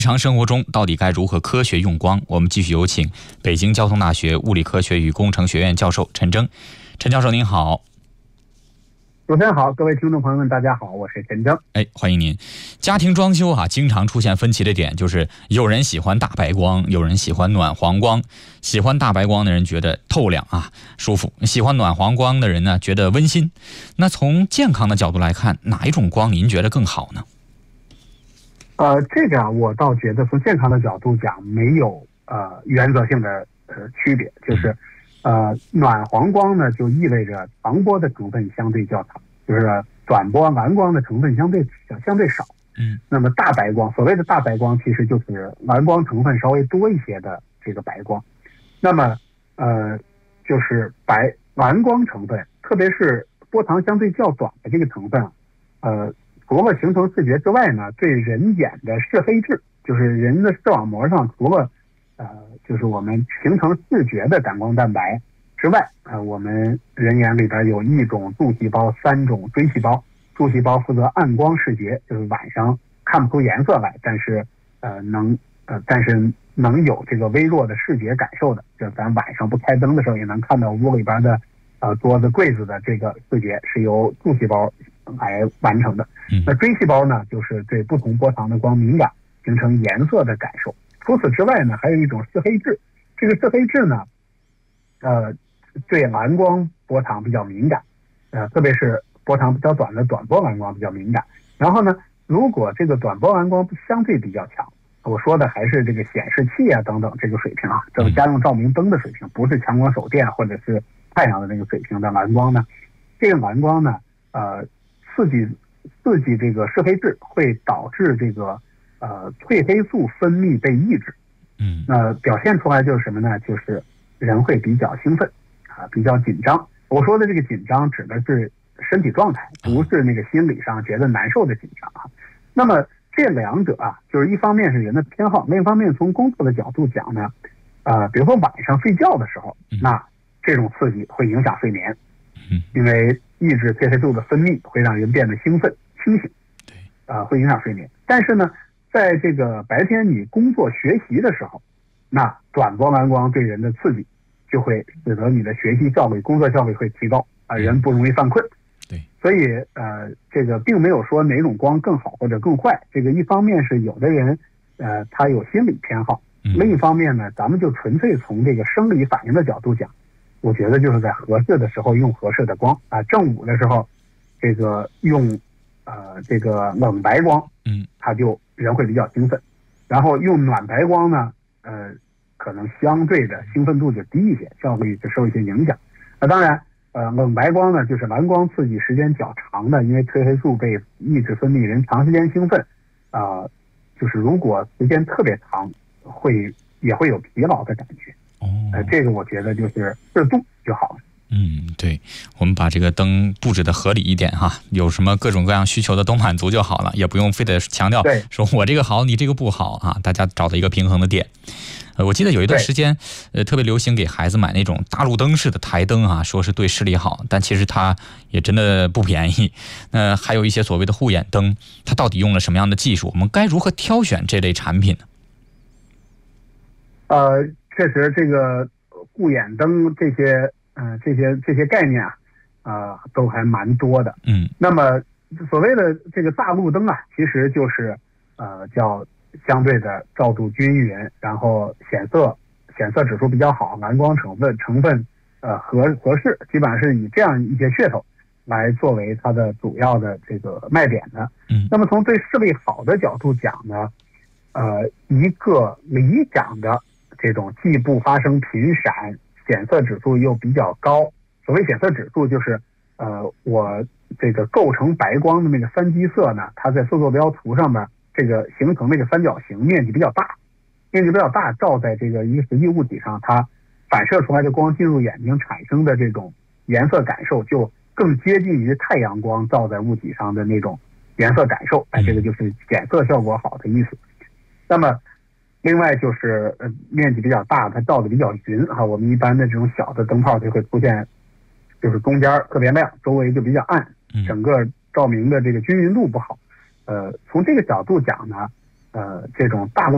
日常生活中到底该如何科学用光？我们继续有请北京交通大学物理科学与工程学院教授陈征。陈教授您好。 主持人好，各位听众朋友们大家好，我是陈征。 欢迎您。家庭装修经常出现分歧的点就是有人喜欢大白光，有人喜欢暖黄光。喜欢大白光的人觉得透亮舒服，喜欢暖黄光的人呢觉得温馨。那从健康的角度来看，哪一种光您觉得更好呢？ 这个我倒觉得从健康的角度讲没有原则性的区别，就是暖黄光呢就意味着长波的成分相对较长，就是短波蓝光的成分相对少。那么大白光，所谓的大白光其实就是蓝光成分稍微多一些的这个白光。那么就是蓝光成分，特别是波长相对较短的这个成分除了形成视觉之外呢，对人眼的视黑质，就是人的视网膜上除了就是我们形成视觉的感光蛋白之外，我们人眼里边有1种柱细胞，3种锥细胞。柱细胞负责暗光视觉，就是晚上看不出颜色来，但是能有这个微弱的视觉感受的，就是咱晚上不开灯的时候也能看到屋里边的桌子柜子的这个视觉是由柱细胞来完成的。那锥细胞呢，就是对不同波长的光敏感，形成颜色的感受。除此之外呢，还有一种视黑质，这个视黑质呢对蓝光波长比较敏感，特别是波长比较短的短波蓝光比较敏感。然后呢，如果这个短波蓝光相对比较强，我说的还是这个显示器等等这个水平这个家用照明灯的水平，不是强光手电或者是太阳的那个水平的蓝光呢，这个蓝光呢刺激这个视黑质会导致这个褪黑素分泌被抑制。那表现出来就是什么呢？就是人会比较兴奋比较紧张。我说的这个紧张指的是身体状态，不是那个心理上觉得难受的紧张那么这两者就是一方面是人的偏好，另一方面从工作的角度讲呢，比如说晚上睡觉的时候，那这种刺激会影响睡眠，因为抑制褪黑素的分泌会让人变得兴奋清醒，会影响睡眠。但是呢，在这个白天你工作学习的时候，那短波蓝光对人的刺激就会使得你的学习效率、工作效率会提高人不容易犯困。所以这个并没有说哪种光更好或者更坏，这个一方面是有的人他有心理偏好，另一方面呢，咱们就纯粹从这个生理反应的角度讲，我觉得就是在合适的时候用合适的光正午的时候这个用这个冷白光它就人会比较兴奋，然后用暖白光呢可能相对的兴奋度就低一些，效率就受一些影响。当然冷白光呢就是蓝光刺激时间较长的，因为褪黑素被抑制分泌，人长时间兴奋就是如果时间特别长也会有疲劳的感觉。这个我觉得就是适度就好了。 对，我们把这个灯布置的合理一点有什么各种各样需求的都满足就好了，也不用非得强调说我这个好你这个不好大家找到一个平衡的点。我记得有一段时间特别流行给孩子买那种大路灯式的台灯说是对视力好，但其实它也真的不便宜。还有一些所谓的护眼灯，它到底用了什么样的技术？我们该如何挑选这类产品呢？ 确实这个护眼灯这些概念都还蛮多的。那么所谓的这个大路灯其实就是叫相对的照度均匀，然后显色指数比较好，蓝光成分合适，基本上是以这样一些噱头来作为它的主要的这个卖点的。那么从对视力好的角度讲呢，一个理想的这种既不发生频闪，显色指数又比较高。所谓显色指数就是我这个构成白光的那个三基色呢，它在色坐标图上面这个形成那个三角形面积比较大，照在这个一个实际物体上，它反射出来的光进入眼睛产生的这种颜色感受就更接近于太阳光照在物体上的那种颜色感受。这个就是显色效果好的意思。那么另外就是面积比较大，它照的比较匀我们一般的这种小的灯泡就会出现就是中间特别亮，周围就比较暗，整个照明的这个均匀度不好。从这个角度讲呢，这种大